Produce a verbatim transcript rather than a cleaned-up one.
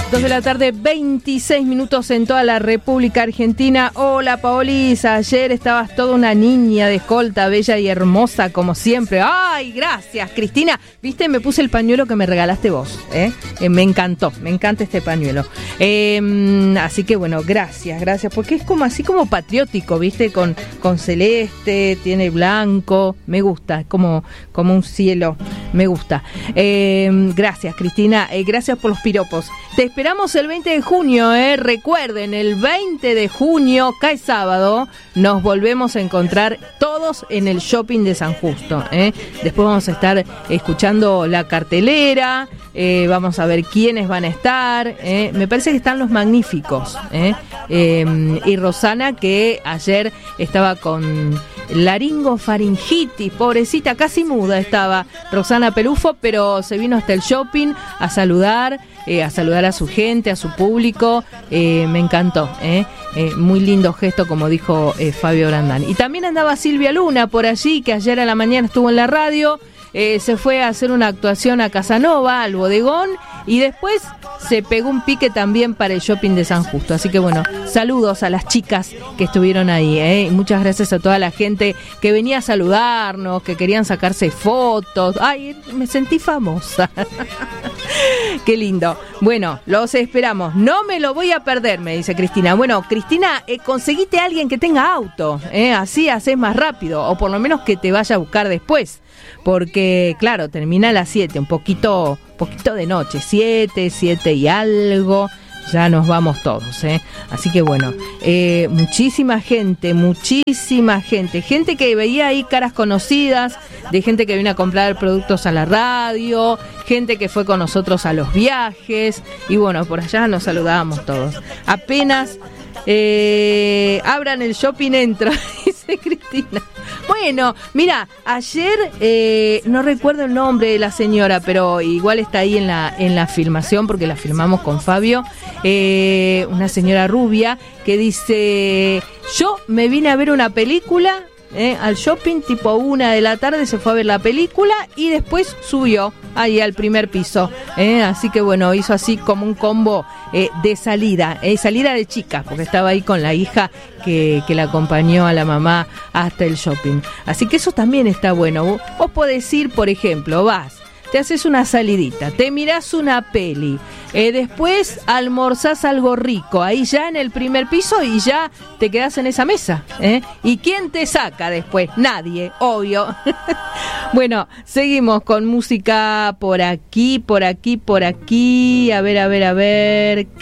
dos de la tarde, veintiséis minutos en toda la República Argentina. Hola, Paolisa, ayer estabas toda una niña de escolta, bella y hermosa como siempre. Ay, gracias, Cristina. Viste, me puse el pañuelo que me regalaste vos, ¿eh? Eh, me encantó, me encanta este pañuelo. Eh, así que bueno, gracias, gracias, porque es como así como patriótico, viste, con, con celeste, tiene blanco, me gusta, como, como un cielo, me gusta. Eh, gracias, Cristina, eh, gracias por los piropos. Te esperamos el veinte de junio, ¿eh? Recuerden, el veinte de junio, cae sábado, nos volvemos a encontrar todos en el shopping de San Justo, ¿eh? Después vamos a estar escuchando la cartelera, eh, vamos a ver quiénes van a estar, ¿eh? Me parece que están los magníficos, ¿eh? Eh, y Rosana, que ayer estaba con laringofaringitis, pobrecita, casi muda estaba Rosana Pelufo, pero se vino hasta el shopping a saludar, eh, a saludar a su gente, a su público. Eh, me encantó, eh, eh, muy lindo gesto, como dijo eh, Fabio Brandán. Y también andaba Silvia Luna por allí, que ayer a la mañana estuvo en la radio. Eh, se fue a hacer una actuación a Casanova, al bodegón, y después se pegó un pique también para el shopping de San Justo. Así que bueno, saludos a las chicas que estuvieron ahí, ¿eh? Muchas gracias a toda la gente que venía a saludarnos, que querían sacarse fotos. Ay, me sentí famosa. Qué lindo. Bueno, los esperamos. No me lo voy a perder, me dice Cristina. Bueno, Cristina, eh, conseguite a alguien que tenga auto, ¿eh? Así haces más rápido, o por lo menos que te vaya a buscar después. Porque, claro, termina a las siete, un poquito, poquito de noche, siete, siete y algo, ya nos vamos todos, ¿eh? Así que bueno, eh, muchísima gente, muchísima gente, gente que veía ahí caras conocidas, de gente que vino a comprar productos a la radio, gente que fue con nosotros a los viajes, y bueno, por allá nos saludábamos todos. Apenas eh, abran el shopping, entra, dice Cristina. Bueno, mira, ayer eh, no recuerdo el nombre de la señora, pero igual está ahí en la en la filmación, porque la filmamos con Fabio, eh, una señora rubia que dice: yo me vine a ver una película eh, al shopping tipo una de la tarde, se fue a ver la película y después subió ahí al primer piso, eh, así que bueno, hizo así como un combo eh, de salida, eh, salida de chicas, porque estaba ahí con la hija que, que la acompañó a la mamá hasta el shopping. Así que eso también está bueno. Vos, vos podés ir, por ejemplo, vas, te haces una salidita, te mirás una peli, eh, después almorzás algo rico, ahí ya en el primer piso, y ya te quedás en esa mesa, ¿eh? ¿Y quién te saca después? Nadie, obvio. Bueno, seguimos con música por aquí, por aquí, por aquí, a ver, a ver, a ver...